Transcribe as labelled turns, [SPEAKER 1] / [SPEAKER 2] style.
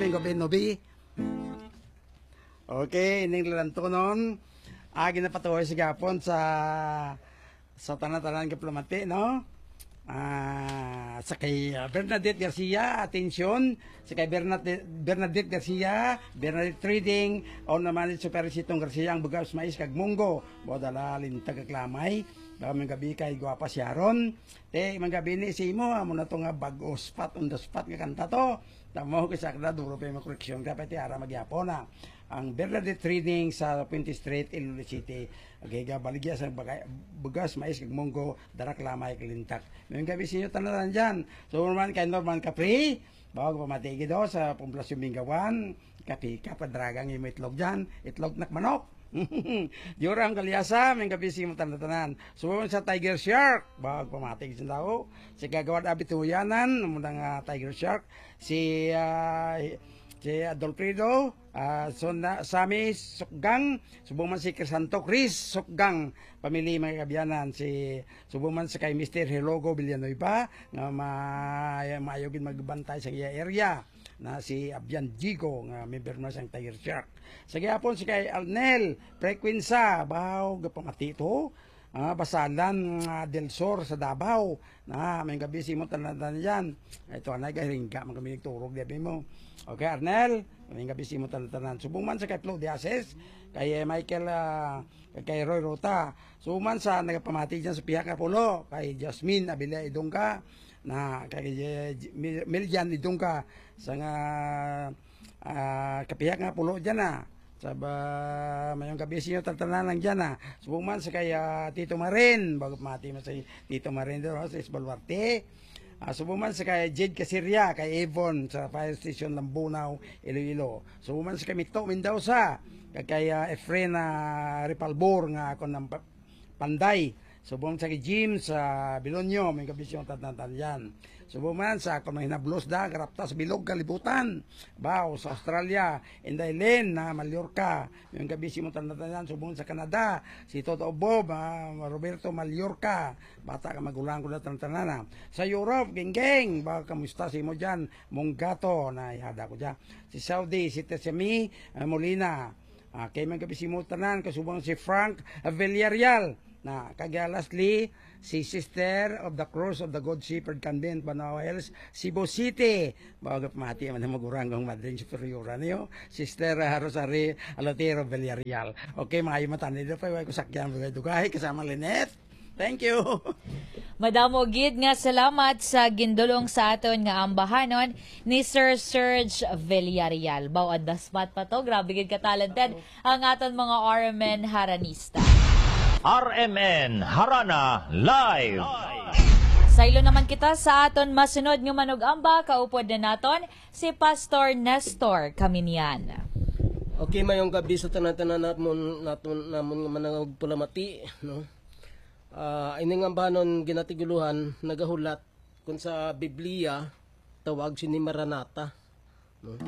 [SPEAKER 1] may gabi nobi. Okay, ining lanto nun. Ginapatuloy sa gapon sa tanan-tanan diplomatic, no? Sa kay Bernadette Garcia, atensyon, sa kay Bernadette Garcia, Bernadette Trading, o naman si Superisitong Garcia, ang bugas mais kag munggo, bodala lintag kaglamay, baka mga gabi kay guwapa si Aaron, mga gabi ni si mo, amo na to nga bago spot on the spot nga kanta to, tamo ko sa kada duro pa yung koreksyon, kapit ara magyapon na. Ang Bernadette Trading sa 20 Street, Iloilo City. Okay, baligya sa bugas, mais, kag munggo, darak lamay, kalintak. Ngayong gabi sinyo tanalan dyan. So, naman kay Norman Capri, bago pamatigi daw sa Poblasyon Mingawan, kapika, padragang yung itlog dyan, itlog nak manok. Diorang kalyasa, may gabi sinyo tanalan. So, sa Tiger Shark, bago pamatigi dyan daw, si Gagawad Abituyanan, namunang Tiger Shark, si Adolfredo, Sami Sukgang, subuman si Crisanto Chris Sukgang, pamili mga kabyanan, si subuman sa kay Mr. Helogo Villanueva, nga maayogin magbantay sa iya area, na si Abyan Jigo, nga member na siyang Tiger Shark. Sa gihapon si kay Alnel Frequenza, bahaw gapamati to, Basalan del Sur sa Davao, na may gabi si mo tanan yan. Ito anay garingga magamilig turog gabi mo. Okay, Arnel, may gabi si mo tanan. Subuman sa kay Flo Diases, kay Michael, kay Roy Rota. Subuman sa nagapamati dyan sa Pihak Apollo, kay Jasmine Abila Idongka, na kay Miljan Idongka sa nga Kapihak Apollo dyan na. Mayong gabi sinyo tatanan lang dyan Subuman sa kay Tito Marin, bago mati mo sa Tito Marin doon sa Isbalwarte. Subuman sa kay Jade Casirya, kay Avon sa Fire Station Lambunaw, Iloilo. Subuman sa kay Mito Mendoza, kay Efren Ripalbor nga ako ng Panday. Subuman sa kay Jim sa Bilonyo, may gabi sinyo tatanan dyan. Subuman sa ako ng hinablos da, karaptas bilog kalibutan. Bao sa Australia, Inday Len na Mallorca. Yung gabi si mo tanatan, subuman sa Canada, si Toto Bob, Roberto Mallorca. Bata ka magulang ko na tanana. Sa Europe, geng-geng, baka kamusta si mo dyan, Monggato, na ihada ko dyan. Si Saudi, si Tessemi Molina. Kay mga gabi si mo tanan, kasubang si Frank Villarreal. Na kagalasli si Sister of the Cross of the God Shepherd Convent, Banao Hills, Cebu City. Bago pamati man na maguranggang Madrin Superiora niyo, Sister Rosary Alotero Villarreal. Okay, mga matan nito pa, ko sakyan mga dugay, kasama Lynette. Thank you.
[SPEAKER 2] Madamo gid nga salamat sa gindulong sa aton nga ambahanon ni Sir Serge Villarreal. Baw at daspat pa to, grabe gid ka talented ang aton mga RMN Haranista.
[SPEAKER 3] RMN Harana Live.
[SPEAKER 2] Saylo naman kita sa aton masunod nga manug-amba, kaupod na naton si Pastor Nestor Caminian.
[SPEAKER 4] Okay, mayong gabi sa tanan-tanan namon manangog pulamati, no. Ining ambanon ginatiguluhan nagahulat kun sa Biblia tawag sini Maranatha.